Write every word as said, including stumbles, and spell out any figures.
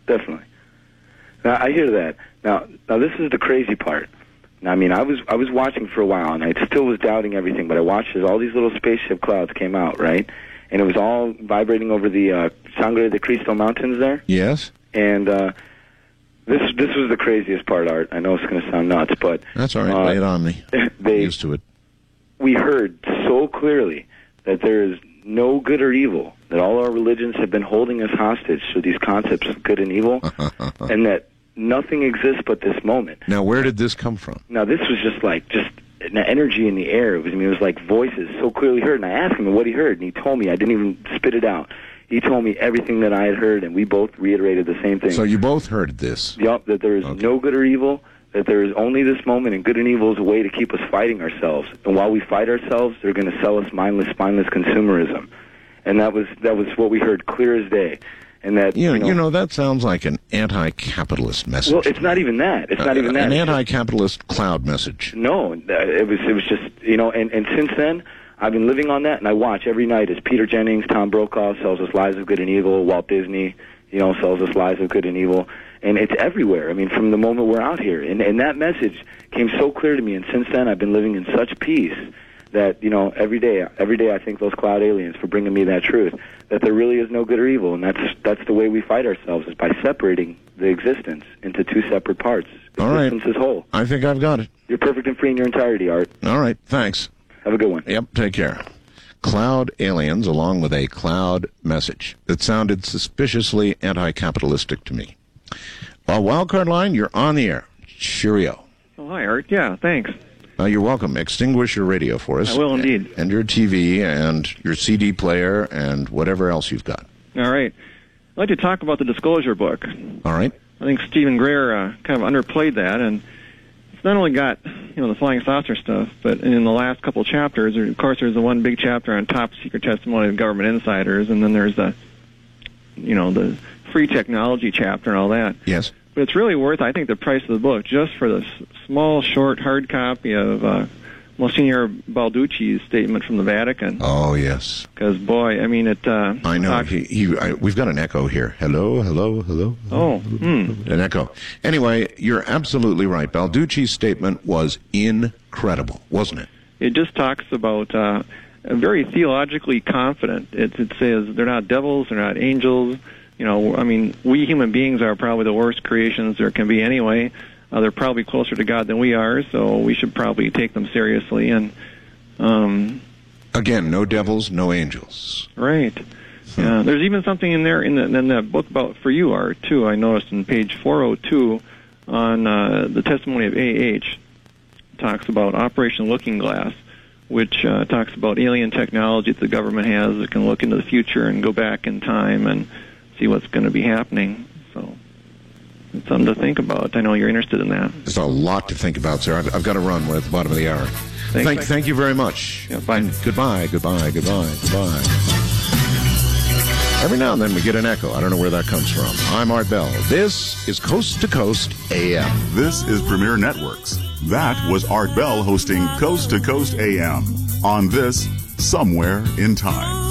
definitely. Now, I hear that. Now, now this is the crazy part. Now, I mean, I was I was watching for a while, and I still was doubting everything, but I watched as all these little spaceship clouds came out, right? And it was all vibrating over the uh, Sangre de Cristo Mountains there. Yes. And uh, this this was the craziest part, Art. I know it's going to sound nuts, but... That's all right. Uh, Lay it on me. They, I'm used to it. We heard so clearly that there is no good or evil, that all our religions have been holding us hostage to these concepts of good and evil, and that nothing exists but this moment. Now, where did this come from? Now, this was just like, just an energy in the air. It was, I mean, it was like voices so clearly heard, and I asked him what he heard, and he told me. I didn't even spit it out. He told me everything that I had heard, and we both reiterated the same thing. So you both heard this? Yup, that there is okay. no good or evil, that there is only this moment, and good and evil is a way to keep us fighting ourselves. And while we fight ourselves, they're going to sell us mindless, spineless consumerism. And that was that was what we heard clear as day. And that you know, you know, you know that sounds like an anti-capitalist message. Well, it's not even that. It's uh, not even that. An anti-capitalist cloud message. No, it was it was just you know, and and since then I've been living on that, and I watch every night as Peter Jennings, Tom Brokaw sells us Lies of Good and Evil, Walt Disney, you know, sells us Lies of Good and Evil, and it's everywhere. I mean, from the moment we're out here, and and that message came so clear to me, and since then I've been living in such peace that, you know, every day, every day I thank those cloud aliens for bringing me that truth, that there really is no good or evil, and that's that's the way we fight ourselves, is by separating the existence into two separate parts. All right. Existence is whole. I think I've got it. You're perfect and free in your entirety, Art. All right, thanks. Have a good one. Yep, take care. Cloud aliens, along with a cloud message that sounded suspiciously anti-capitalistic to me. Well, Wildcard Line, you're on the air. Cheerio. Oh, hi, Art. Yeah, thanks. Uh, you're welcome. Extinguish your radio for us. I will indeed. And, and your T V and your C D player and whatever else you've got. All right. I'd like to talk about the Disclosure book. All right. I think Stephen Greer uh, kind of underplayed that, and it's not only got, you know, the flying saucer stuff, but in the last couple chapters, of course, there's the one big chapter on top secret testimony of government insiders, and then there's the, you know, the free technology chapter and all that. Yes. But it's really worth, I think, the price of the book just for the s- small, short, hard copy of uh, Monsignor Balducci's statement from the Vatican. Oh, yes. Because, boy, I mean, it... Uh, I know. talks- He, he, I, we've got an echo here. Hello, hello, hello. Oh, hmm. An echo. Anyway, you're absolutely right. Balducci's statement was incredible, wasn't it? It just talks about... Uh, very theologically confident. It, it says they're not devils, they're not angels. You know, I mean, we human beings are probably the worst creations there can be anyway. Uh, they're probably closer to God than we are, so we should probably take them seriously. And um, again, no devils, no angels. Right. Hmm. Yeah. There's even something in there in, the, in that book about for you, Art, too. I noticed in page four oh two on uh, the testimony of A H. It talks about Operation Looking Glass, which uh, talks about alien technology that the government has that can look into the future and go back in time and see what's going to be happening. So it's something to think about. I know you're interested in that. There's a lot to think about, sir. I've, I've got to run. We're at the bottom of the hour. Thanks. Thank, thank you very much. Yeah, bye. And goodbye, goodbye, goodbye, goodbye. Every now and then we get an echo. I don't know where that comes from. I'm Art Bell. This is Coast to Coast A M. This is Premier Networks. That was Art Bell hosting Coast to Coast A M on this Somewhere in Time.